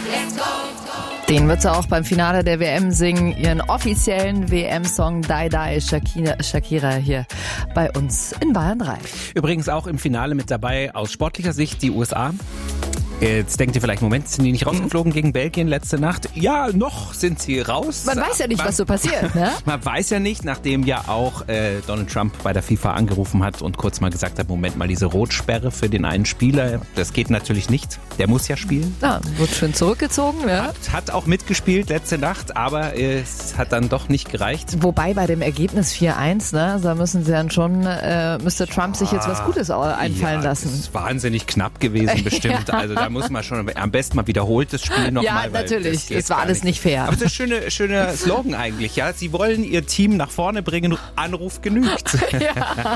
Den wird sie auch beim Finale der WM singen, ihren offiziellen WM-Song Die Die Shakira hier bei uns in Bayern 3. Übrigens auch im Finale mit dabei aus sportlicher Sicht die USA. Jetzt denkt ihr vielleicht, Moment, sind die nicht rausgeflogen gegen Belgien letzte Nacht? Ja, noch sind sie raus. Man weiß ja nicht, was so passiert, ne? Man weiß ja nicht, nachdem ja auch Donald Trump bei der FIFA angerufen hat und kurz mal gesagt hat, Moment mal, diese Rotsperre für den einen Spieler, das geht natürlich nicht. Der muss ja spielen. Ja, wird schön zurückgezogen, ja. Hat auch mitgespielt letzte Nacht, aber es hat dann doch nicht gereicht. Wobei bei dem Ergebnis 4-1, ne, da müssen sie dann schon, müsste Trump sich jetzt was Gutes einfallen lassen. Das ist wahnsinnig knapp gewesen bestimmt. Also da muss man schon am besten mal wiederholt das Spiel nochmal. Ja, natürlich. Es war alles nicht fair. Aber das ist ein schöner Slogan eigentlich, ja. Sie wollen ihr Team nach vorne bringen, Anruf genügt. Ja.